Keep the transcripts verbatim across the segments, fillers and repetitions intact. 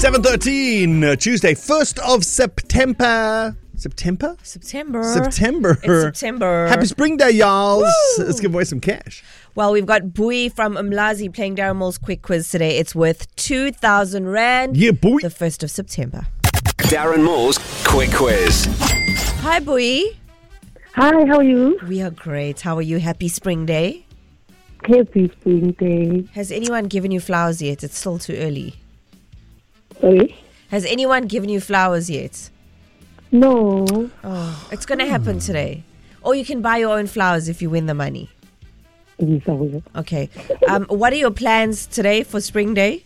seven thirteen, uh, Tuesday, first of September. September? September. September. It's September. Happy Spring Day, y'all. Woo! Let's give away some cash. Well, we've got Bowie from Umlazi playing Darren Moore's quick quiz today. It's worth two thousand rand. Yeah, boy. The first of September. Darren Moore's quick quiz. Hi, Bowie. Hi, how are you? We are great. How are you? Happy Spring Day. Happy Spring Day. Has anyone given you flowers yet? It's still too early. Sorry? Has anyone given you flowers yet? No. Oh, it's going to happen today. Or you can buy your own flowers if you win the money. Yes, I will. Okay. Um, what are your plans today for Spring Day?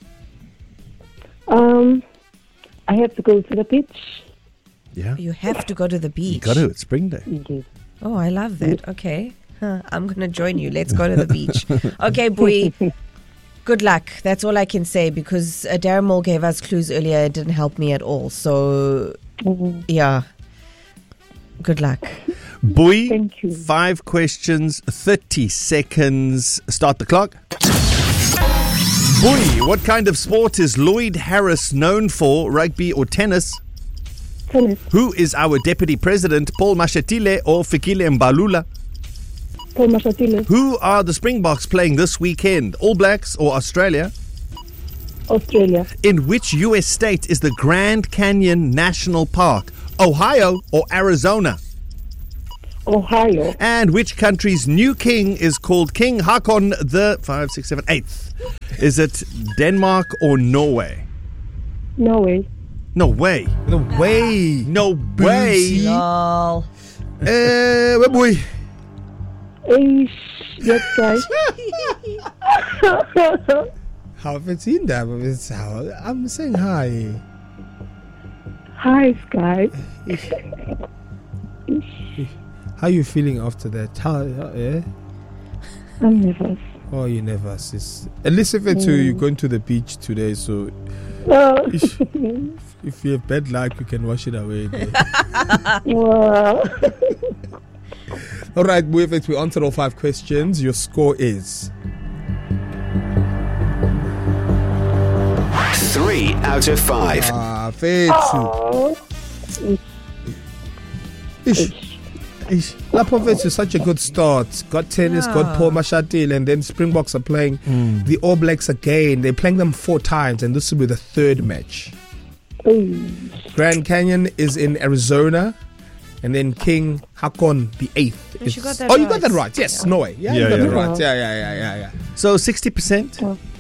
Um, I have to go to the beach. Yeah. You have to go to the beach. You got to. It's Spring Day. Yes. Oh, I love that. Okay. Huh, I'm going to join you. Let's go to the beach. Okay, Bowie. Good luck. That's all I can say because uh, Darren Moore gave us clues earlier. It didn't help me at all. So, Mhm. yeah. Good luck. Boy, Thank you. five questions, thirty seconds. Start the clock. Boy, what kind of sport is Lloyd Harris known for, rugby or tennis? Tennis. Who is our deputy president, Paul Mashatile or Fikile Mbalula? Paul Mashatile. Who are the Springboks playing this weekend, All Blacks or Australia? Australia. In which U S state is the Grand Canyon National Park, Ohio or Arizona? Ohio. And which country's new king is called King Haakon the five, six, seven, eighth? Is it Denmark or Norway? Norway. No way. No way. No way. Lol. Eh, uh, boy. Eish. Yes, guys. How have you seen that? It's how I'm saying hi. Hi, Sky. How you feeling after that? How, yeah? I'm nervous. Oh, you never sis. At least if it's mm. you're going to the beach today, so Uh, if, if you have bad luck, you can wash it away. wow. All right, if we answered all five questions, your score is Three out of five. ah, Fethu. Oh. Ish. Ish. Lapho Fethu is such a good start. Got tennis, Yeah. got Paul Mashatile, and then Springboks are playing Mm. the All Blacks again. They're playing them four times, and this will be the third match. Eish. Grand Canyon is in Arizona, and then King Haakon the eighth. Yes, you got that oh, you right. got that right. Yes, Norway. Yeah, Yeah, you got yeah. that right. Yeah, yeah, yeah, yeah, yeah. So sixty percent.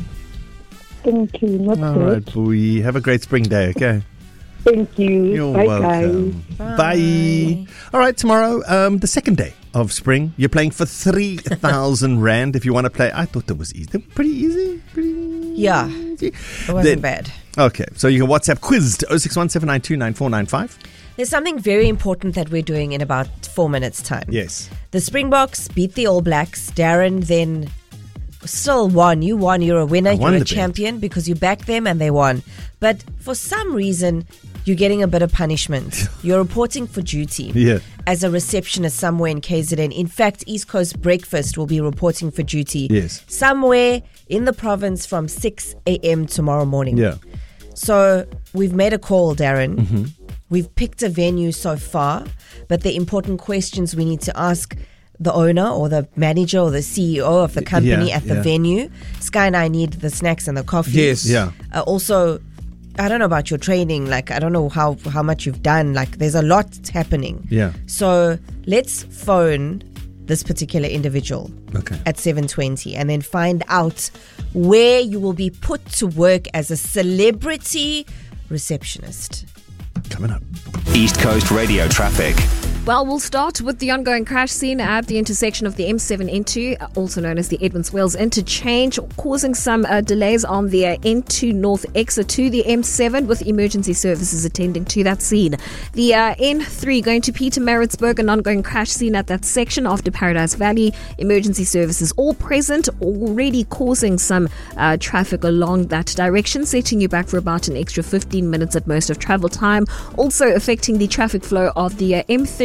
Thank you. Not All bad. right, boy. Have a great spring day, okay? Thank you. You're Bye, welcome. guys. Bye. All right, tomorrow, um, the second day of spring. You're playing for three thousand rand if you want to play. I thought that was easy. Pretty easy. Pretty Yeah. easy. It wasn't Then- bad. Okay, so you can WhatsApp quiz to oh six one seven nine two nine four nine five. There's something very important that we're doing in about four minutes' time. Yes. The Springboks beat the All Blacks. Darren then still won. You won. You're a winner. I won You're a the bet. champion because you backed them and they won. But for some reason, you're getting a bit of punishment. You're reporting for duty. Yeah. As a receptionist somewhere in K Z N. In fact, East Coast Breakfast will be reporting for duty. Yes. Somewhere in the province from six a.m. tomorrow morning. Yeah. So we've made a call, Darren. Mm-hmm. We've picked a venue so far, but the important questions we need to ask the owner or the manager or the C E O of the company Yeah, at the yeah. venue. Sky and I need the snacks and the coffee. Yes. Yeah. Uh, also, I don't know about your training. Like, I don't know how, how much you've done. Like, there's a lot happening. Yeah. So let's phone this particular individual Okay. at seven twenty and then find out where you will be put to work as a celebrity receptionist. Coming up. East Coast Radio traffic. Well, we'll start with the ongoing crash scene at the intersection of the M seven N two, also known as the Edmonds Wells interchange, causing some uh, delays on the uh, N two North exit to the M seven, with emergency services attending to that scene. The uh, N three going to Pietermaritzburg, an ongoing crash scene at that section after Paradise Valley. Emergency services all present, already causing some uh, traffic along that direction, setting you back for about an extra fifteen minutes at most of travel time. Also affecting the traffic flow of the uh, M thirty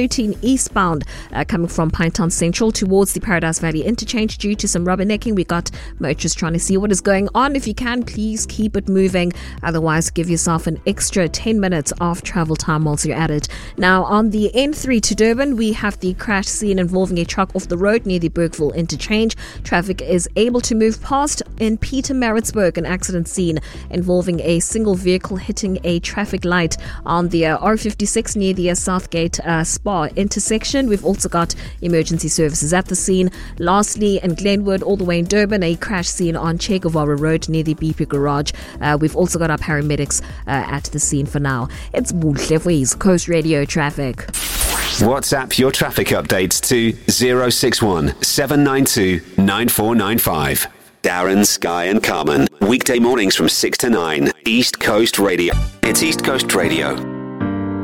thirteen eastbound uh, coming from Pinetown Central towards the Paradise Valley interchange due to some rubbernecking. We got motorists trying to see what is going on. If you can, please keep it moving. Otherwise, give yourself an extra ten minutes of travel time whilst you're at it. Now, on the N three to Durban, we have the crash scene involving a truck off the road near the Bergville interchange. Traffic is able to move past. In Pietermaritzburg, an accident scene involving a single vehicle hitting a traffic light on the uh, R fifty-six near the uh, Southgate uh, Spa intersection. We've also got emergency services at the scene. Lastly, in Glenwood, all the way in Durban, a crash scene on Che Guevara Road near the B P garage. Uh, we've also got our paramedics uh, at the scene for now. It's Buhle for East Coast Radio Traffic. WhatsApp your traffic updates to zero six one seven nine two nine four nine five. Darren, Sky and Carmen. Weekday mornings from six to nine. East Coast Radio. It's East Coast Radio.